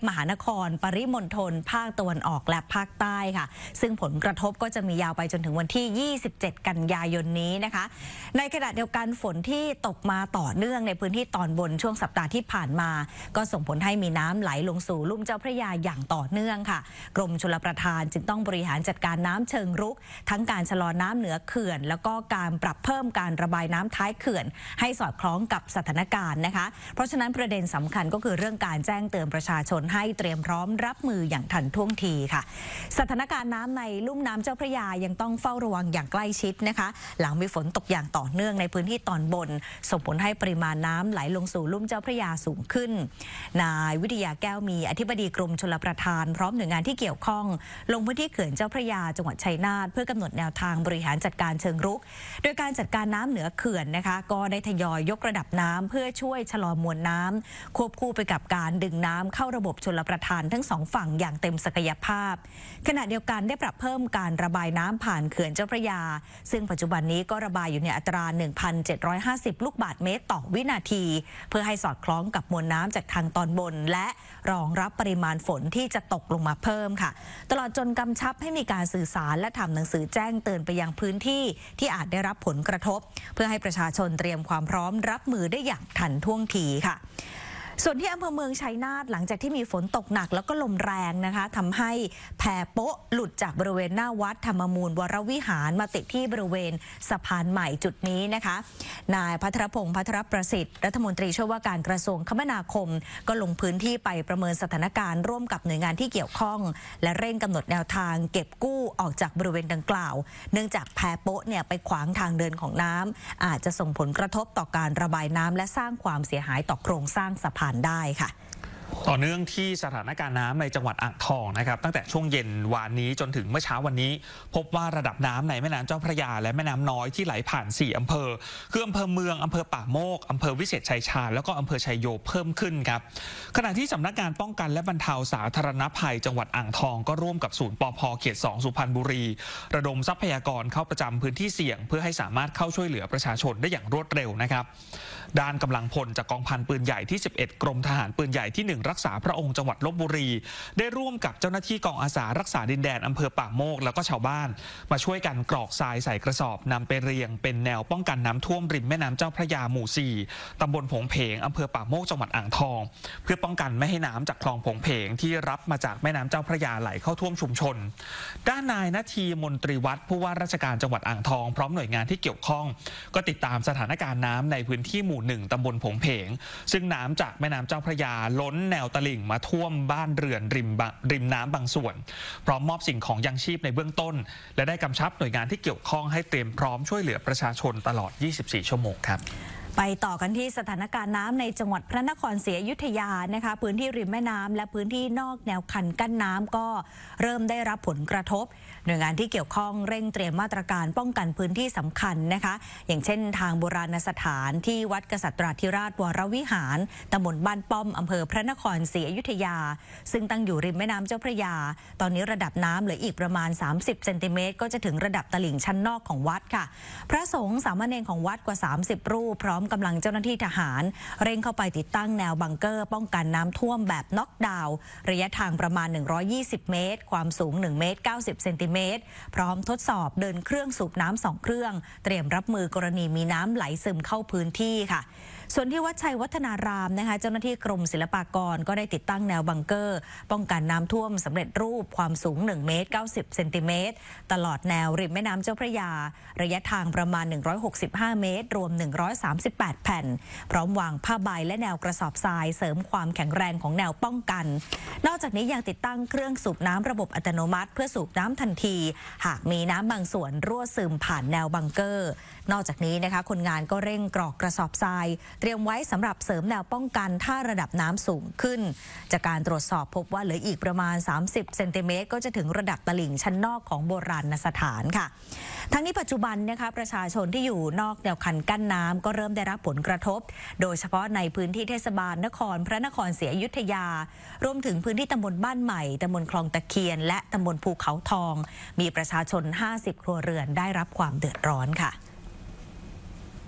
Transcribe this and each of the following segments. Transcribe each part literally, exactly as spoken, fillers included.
มหานครปริมณฑลภาคตะวันออกและภาคใต้ค่ะซึ่งผลกระทบก็จะมียาวไปจนถึงวันที่ยี่สิบเจ็ดกันยายนนี้นะคะในขณะเดียวกันฝนที่ตกมาต่อเนื่องในพื้นที่ตอนบนช่วงสัปดาห์ที่ผ่านมาก็ส่งผลให้มีน้ำไหลลงสู่ลุ่มเจ้าพระยาอย่างต่อเนื่องค่ะกรมชลประทานจึงต้องบริหารจัดการน้ำเชิงรุกทั้งการชะลอน้ำเหนือเขื่อนแล้วก็การปรับเพิ่มการระบายน้ำท้ายเขื่อนให้สอดคล้องกับสถานการณ์นะคะเพราะฉะนั้นประเด็นสำคัญก็คือเรื่องการแจ้งเตือนประชาชนให้เตรียมพร้อมรับมืออย่างทันท่วงทีค่ะสถานการณ์น้ำในลุ่มน้ำเจ้าพระยายังต้องเฝ้าระวังอย่างใกล้ชิดนะคะหลังมีฝนตกอย่างต่อเนื่องในพื้นที่ตอนบนส่งผลให้ปริมาณน้ำไหลลงสู่ลุ่มเจ้าพระยาสูงขึ้นนายวิทยาแก้วมีอธิบดีกรมชลประทานพร้อมหน่วยงานที่เกี่ยวข้องลงพื้นที่เขื่อนเจ้าพระยาจังหวัดชัยนาทเพื่อกำหนดแนวทางบริหารจัดการเชิงรุกโดยการจัดการน้ำเหนือเขื่อนนะคะก็ได้ทยอยยกระดับน้ำเพื่อช่วยชะลอมวลน้ำควบคู่ไปกับการดึงน้ำเข้าระบบชลประทานทั้งสองฝั่งอย่างเต็มศักยภาพขณะเดียวกันได้ปรับเพิ่มการระบายน้ำผ่านเขื่อนเจ้าพระยาซึ่งปัจจุบันนี้ก็ระบายอยู่ในอัตรา หนึ่งพันเจ็ดร้อยห้าสิบ ลูกบาศก์เมตรต่อวินาทีเพื่อให้สอดคล้องกับมวลน้ำจากทางตอนบนและรองรับปริมาณฝนที่จะตกลงมาเพิ่มค่ะตลอดจนกำชับให้มีการสื่อสารและทำหนังสือแจ้งเตือนไปยังพื้นที่ที่อาจได้รับผลกระทบเพื่อให้ประชาชนเตรียมความพร้อมรับมือได้อย่างทันท่วงทีค่ะส่วนที่อำเภอเมืองชัยนาทหลังจากที่มีฝนตกหนักแล้วก็ลมแรงนะคะทำให้แพโป๊ะหลุดจากบริเวณหน้าวัดธรรมมูลวรวิหารมาติดที่บริเวณสะพานใหม่จุดนี้นะคะนายภัทรพงษ์ภัทรประสิทธิ์รัฐมนตรีช่วยว่าการกระทรวงคมนาคมก็ลงพื้นที่ไปประเมินสถานการณ์ร่วมกับหน่วยงานที่เกี่ยวข้องและเร่งกำหนดแนวทางเก็บกู้ออกจากบริเวณดังกล่าวเนื่องจากแพโป๊ะเนี่ยไปขวางทางเดินของน้ำอาจจะส่งผลกระทบต่อการระบายน้ำและสร้างความเสียหายต่อโครงสร้างสะพานได้ค่ะต่อเนื่องที่สถานการณ์น้ำในจังหวัดอ่างทองนะครับตั้งแต่ช่วงเย็นวานนี้จนถึงเมื่อเช้าวันนี้พบว่าระดับน้ำในแม่น้ำเจ้าพระยาและแม่น้ำน้อยที่ไหลผ่านสี่อำเภอคืออำเภอเมืองอำเภอป่าโมกอำเภอวิเศษชัยชาญแล้วก็อำเภอชัยโยเพิ่มขึ้นครับขณะที่สำนักงานป้องกันและบรรเทาสาธารณภัยจังหวัดอ่างทองก็ร่วมกับศูนย์ปภ.เขตสองสุพรรณบุรีระดมทรัพยากรเข้าประจำพื้นที่เสี่ยงเพื่อให้สามารถเข้าช่วยเหลือประชาชนได้อย่างรวดเร็วนะครับด้านกำลังพลจากกองพันปืนใหญ่ที่สิบเอ็ดกรมทหารปืนใหญ่ที่หนึ่งรักษาพระองค์จังหวัดลพบุรีได้ร่วมกับเจ้าหน้าที่กองอาสารักษาดินแดนอำเภอป่าโมกแล้วก็ชาวบ้านมาช่วยกันกรอกทรายใส่กระสอบนำไปเรียงเป็นแนวป้องกันน้ำท่วมริมแม่น้ำเจ้าพระยาหมู่สี่ตำบลผงเพงอำเภอป่าโมกจังหวัดอ่างทองเพื่อป้องกันไม่ให้น้ำจากคลองผงเพงที่รับมาจากแม่น้ำเจ้าพระยาไหลเข้าท่วมชุมชนด้านนายนาทีมนตรีวัฒน์ผู้ว่าราชการจังหวัดอ่างทองพร้อมหน่วยงานที่เกี่ยวข้องก็ติดตามสถานการณ์น้ำในพื้นที่หมู่หนึ่งตำบลผงเพงซึ่งน้ำจากแม่น้ำเจ้าพระยาล้นแนวตลิ่งมาท่วมบ้านเรือนริมริมน้ำบางส่วนพร้อมมอบสิ่งของยังชีพในเบื้องต้นและได้กำชับหน่วยงานที่เกี่ยวข้องให้เตรียมพร้อมช่วยเหลือประชาชนตลอดยี่สิบสี่ชั่วโมงครับไปต่อกันที่สถานการณ์น้ำในจังหวัดพระนครศรีอยุธยานะคะพื้นที่ริมแม่น้ำและพื้นที่นอกแนวคันกั้นน้ำก็เริ่มได้รับผลกระทบหน่วยงานที่เกี่ยวข้องเร่งเตรียมมาตรการป้องกันพื้นที่สำคัญนะคะอย่างเช่นทางโบราณสถานที่วัดกษัตราธิราชวรวิหารตำบลบ้านป้อมอำเภอพระนครศรีอยุธยาซึ่งตั้งอยู่ริมแม่น้ำเจ้าพระยาตอนนี้ระดับน้ำเหลืออีกประมาณสามสิบเซนติเมตรก็จะถึงระดับตลิ่งชั้นนอกของวัดค่ะพระสงฆ์สามเณรของวัดกว่าสามสิบรูปพร้อมกำลังเจ้าหน้าที่ทหารเร่งเข้าไปติดตั้งแนวบังเกอร์ป้องกันน้ำท่วมแบบน็อกดาวน์ระยะทางประมาณหนึ่งร้อยยี่สิบเมตรความสูงหนึ่งเมตรเก้าสิบเซนติเมตรพร้อมทดสอบเดินเครื่องสูบน้ำสองเครื่องเตรียมรับมือกรณีมีน้ำไหลซึมเข้าพื้นที่ค่ะส่วนที่วัดชัยวัฒนารามนะคะเจ้าหน้าที่กรมศิลปากรก็ได้ติดตั้งแนวบังเกอร์ป้องกันน้ำท่วมสำเร็จรูปความสูงหนึ่งเมตรเก้าสิบเซนติเมตรตลอดแนวริมแม่น้ำเจ้าพระยาระยะทางประมาณหนึ่งร้อยหกสิบห้าเมตรรวมหนึ่งร้อยสามสิบแปดแผ่นพร้อมวางผ้าใบและแนวกระสอบทรายเสริมความแข็งแรงของแนวป้องกันนอกจากนี้ยังติดตั้งเครื่องสูบน้ำระบบอัตโนมัติเพื่อสูบน้ำทันทีหากมีน้ำบางส่วนรั่วซึมผ่านแนวบังเกอร์นอกจากนี้นะคะคนงานก็เร่งกรอกกระสอบทรายเตรียมไว้สำหรับเสริมแนวป้องกันถ้าระดับน้ำสูงขึ้นจากการตรวจสอบพบว่าเหลืออีกประมาณสามสิบเซนติเมตรก็จะถึงระดับตลิ่งชั้นนอกของโบราณสถานค่ะทั้งนี้ปัจจุบันนะคะประชาชนที่อยู่นอกแนวคันกั้นน้ำก็เริ่มได้รับผลกระทบโดยเฉพาะในพื้นที่เทศบาลนครพระนครศรีอยุธยารวมถึงพื้นที่ตำบลบ้านใหม่ตำบลคลองตะเคียนและตำบลภูเขาทองมีประชาชนห้าสิบครัวเรือนได้รับความเดือดร้อนค่ะ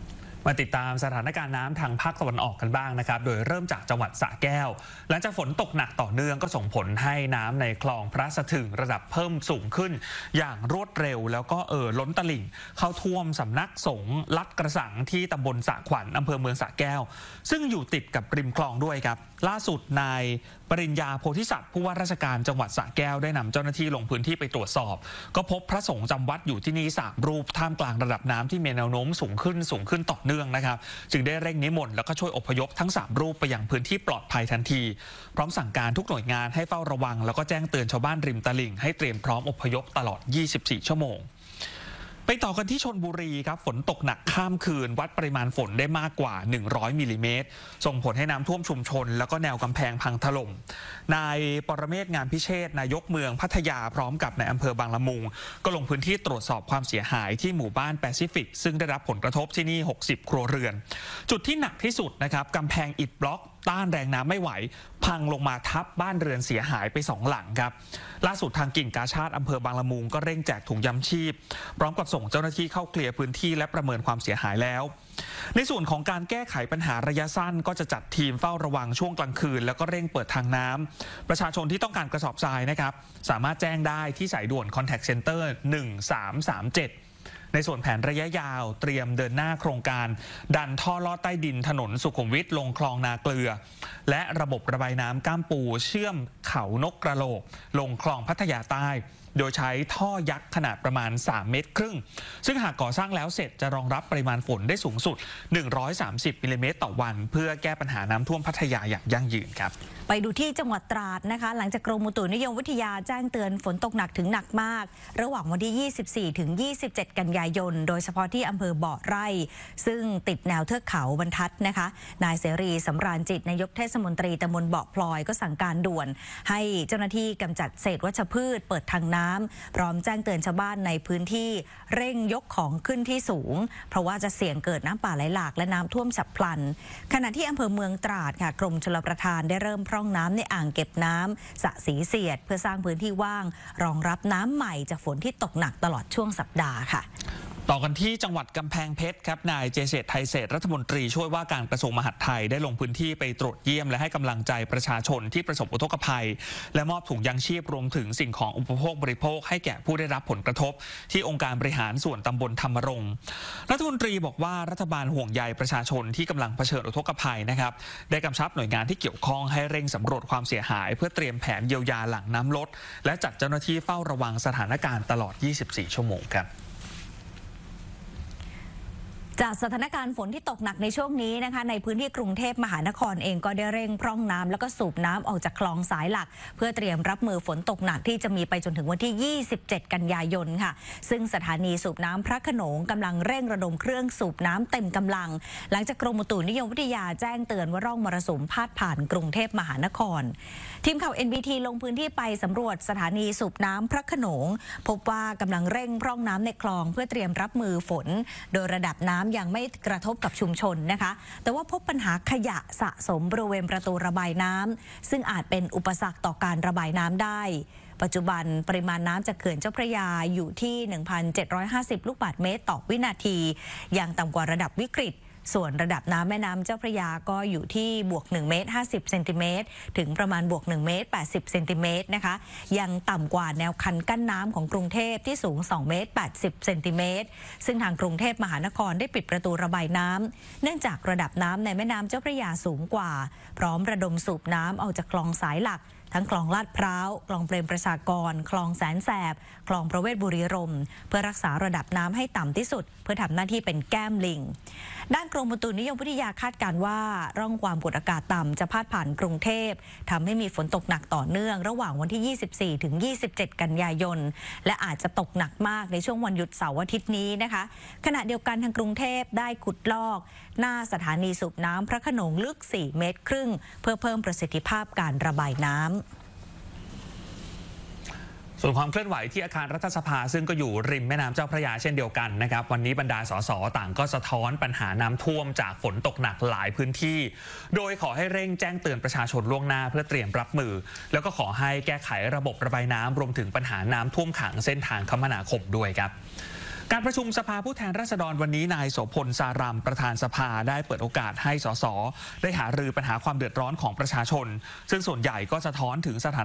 มาติดตามสถานการณ์น้ำทางภาคตะวันออกกันบ้างนะครับโดยเริ่มจากจังหวัดสระแก้วหลังจากฝนตกหนักต่อเนื่องก็ส่งผลให้น้ำในคลองพระสะถึงระดับเพิ่มสูงขึ้นอย่างรวดเร็วแล้วก็เอ่อล้นตลิ่งเข้าท่วมสำนักสงฆ์ลัดกระสังที่ตำบลสระขวัญอำเภอเมืองสระแก้วซึ่งอยู่ติดกับริมคลองด้วยครับล่าสุดนายปริญญาโพธิสัตว์ผู้ว่าราชการจังหวัดสระแก้วได้นำเจ้าหน้าที่ลงพื้นที่ไปตรวจสอบก็พบพระสงฆ์จำวัดอยู่ที่นี่สามรูปท่ามกลางระดับน้ำที่มีแนวโน้มสูงขึ้นสูงขึ้นต่อเนื่องนะครับจึงได้เร่งนิมนต์แล้วก็ช่วยอพยพทั้งสามรูปไปยังพื้นที่ปลอดภัยทันทีพร้อมสั่งการทุกหน่วยงานให้เฝ้าระวังแล้วก็แจ้งเตือนชาวบ้านริมตลิ่งให้เตรียมพร้อมอพยพตลอดยี่สิบสี่ชั่วโมงไปต่อกันที่ชลบุรีครับฝนตกหนักข้ามคืนวัดปริมาณฝนได้มากกว่าหนึ่งร้อยมิลลิเมตรส่งผลให้น้ำท่วมชุมชนแล้วก็แนวกำแพงพังถล่มนายปรเมศงานพิเชษนายกเมืองพัทยาพร้อมกับนายอำเภอบางละมุงก็ลงพื้นที่ตรวจสอบความเสียหายที่หมู่บ้านแปซิฟิกซึ่งได้รับผลกระทบที่นี่หกสิบครัวเรือนจุดที่หนักที่สุดนะครับกำแพงอิฐบล็อกต้านแรงน้ำไม่ไหวพังลงมาทับบ้านเรือนเสียหายไปสองหลังครับล่าสุดทางกิ่งกาชาดอำเภอบางละมุงก็เร่งแจกถุงยางชีพพร้อมกับส่งเจ้าหน้าที่เข้าเคลียร์พื้นที่และประเมินความเสียหายแล้วในส่วนของการแก้ไขปัญหาระยะสั้นก็จะจัดทีมเฝ้าระวังช่วงกลางคืนแล้วก็เร่งเปิดทางน้ำประชาชนที่ต้องการกระสอบทรายนะครับสามารถแจ้งได้ที่สายด่วน Contact Center หนึ่งสามสามเจ็ดในส่วนแผนระยะยาวเตรียมเดินหน้าโครงการดันท่อลอดใต้ดินถนนสุขุมวิทลงคลองนาเกลือและระบบระบายน้ำก้ามปูเชื่อมเขานกกระโหลกลงคลองพัทยาใต้โดยใช้ท่อยักษ์ขนาดประมาณสามเมตรครึ่งซึ่งหากก่อสร้างแล้วเสร็จจะรองรับปริมาณฝนได้สูงสุดหนึ่งร้อยสามสิบมิลลิเมตรต่อวันเพื่อแก้ปัญหาน้ำท่วมพัทยาอย่างยั่งยืนครับไปดูที่จังหวัดตราดนะคะหลังจากกรมอุตุนิยมวิทยาแจ้งเตือนฝนตกหนักถึงหนักมากระหว่างวันที่ยี่สิบสี่ถึงยี่สิบเจ็ดกันยายนโดยเฉพาะที่อำเภอบ่อไร่ซึ่งติดแนวเทือกเขาบรรทัดนะคะนายเสรีสำราญจิตนายกเทศมนตรีตำบลเบาะพลอยก็สั่งการด่วนให้เจ้าหน้าที่กำจัดเศษวัชพืชเปิดทางน้ำพร้อมแจ้งเตือนชาวบ้านในพื้นที่เร่งยกของขึ้นที่สูงเพราะว่าจะเสี่ยงเกิดน้ำป่าไหลหลากและน้ำท่วมฉับพลันขณะที่อำเภอเมืองตราดค่ะกรมชลประทานได้เริ่มพร่องน้ำในอ่างเก็บน้ำสระสีเสียดเพื่อสร้างพื้นที่ว่างรองรับน้ำใหม่จากฝนที่ตกหนักตลอดช่วงสัปดาห์ค่ะต่อกันที่จังหวัดกำแพงเพชรครับนายเจเศรษฐ์ไทยเศรษฐ์รัฐมนตรีช่วยว่าการกระทรวงมหาดไทยได้ลงพื้นที่ไปตรวจเยี่ยมและให้กำลังใจประชาชนที่ประสบอุทกภัยและมอบถุงยางชีพรวมถึงสิ่งของอุปโภคบริโภคให้แก่ผู้ได้รับผลกระทบที่องค์การบริหารส่วนตำบลธรรมรงค์รัฐมนตรีบอกว่ารัฐบาลห่วงใยประชาชนที่กำลังเผชิญอุทกภัยนะครับได้กำชับหน่วยงานที่เกี่ยวข้องให้เร่งสำรวจความเสียหายเพื่อเตรียมแผนเยียวยาหลังน้ำลดและจัดเจ้าหน้าที่เฝ้าระวังสถานการณ์ตลอดยี่สิบสี่ชั่วโมงครับจากสถานการณ์ฝนที่ตกหนักในช่วงนี้นะคะในพื้นที่กรุงเทพมหานครเองก็ได้เร่งพร่องน้ำแล้วก็สูบน้ำออกจากคลองสายหลักเพื่อเตรียมรับมือฝนตกหนักที่จะมีไปจนถึงวันที่ยี่สิบเจ็ดกันยายนค่ะซึ่งสถานีสูบน้ำพระโขนงกำลังเร่งระดมเครื่องสูบน้ำเต็มกำลังหลังจากกรมอุตุนิยมวิทยาแจ้งเตือนว่าร่องมรสุมพาดผ่านกรุงเทพมหานครทีมข่าว เอ็น บี ที ลงพื้นที่ไปสำรวจสถานีสูบน้ำพระโขนงพบว่ากำลังเร่งพร่องน้ำในคลองเพื่อเตรียมรับมือฝนโดยระดับน้ำยังไม่กระทบกับชุมชนนะคะแต่ว่าพบปัญหาขยะสะสมบริเวณประตูระบายน้ำซึ่งอาจเป็นอุปสรรคต่อการระบายน้ำได้ปัจจุบันปริมาณน้ำจากเขื่อนเจ้าพระยาอยู่ที่ หนึ่งพันเจ็ดร้อยห้าสิบ ลูกบาศก์เมตรต่อวินาทียังต่ำกว่าระดับวิกฤตส่วนระดับน้ำแม่น้ำเจ้าพระยาก็อยู่ที่บวกหนึ่งเมตรห้าสิบเซนติเมตรถึงประมาณบวกหนึ่งเมตรแปดสิบเซนติเมตรนะคะยังต่ำกว่าแนวคันกั้นน้ำของกรุงเทพที่สูงสองเมตรแปดสิบเซนติเมตรซึ่งทางกรุงเทพมหานครได้ปิดประตูระบายน้ำเนื่องจากระดับน้ำในแม่น้ำเจ้าพระยาสูงกว่าพร้อมระดมสูบน้ำออกจากคลองสายหลักทั้งคลองลาดพร้าวคลองเปรมประชากรคลองแสนแสบคลองประเวศบุรีรมย์เพื่อรักษาระดับน้ำให้ต่ำที่สุดเพื่อทำหน้าที่เป็นแก้มลิงด้านกรมอุตุนิยมวิทยาคาดการณ์ว่าร่องความกดอากาศต่ำจะพาดผ่านกรุงเทพทำให้มีฝนตกหนักต่อเนื่องระหว่างวันที่ยี่สิบสี่ถึงยี่สิบเจ็ดกันยายนและอาจจะตกหนักมากในช่วงวันหยุดเสาร์อาทิตย์นี้นะคะขณะเดียวกันทางกรุงเทพได้ขุดลอกหน้าสถานีสูบน้ำพระโขนงลึกสี่เมตรครึ่งเพื่อเพิ่มประสิทธิภาพการระบายน้ำส่วนความเคลื่อนไหวที่อาคารรัฐสภาซึ่งก็อยู่ริมแม่น้ำเจ้าพระยาเช่นเดียวกันนะครับวันนี้บรรดาสสต่างก็สะท้อนปัญหาน้ำท่วมจากฝนตกหนักหลายพื้นที่โดยขอให้เร่งแจ้งเตือนประชาชนล่วงหน้าเพื่อเตรียมรับมือแล้วก็ขอให้แก้ไขระบบระบายน้ำรวมถึงปัญหาน้ำท่วมขังเส้นทางคมนาคมด้วยครับการประชุมสภาผู้แทนราษฎรวันนี้นายโสพลสารัมประธานสภาได้เปิดโอกาสให้สสได้หารือปัญหาความเดือดร้อนของประชาชนซึ่งส่วนใหญ่ก็สะท้อนถึงสถาน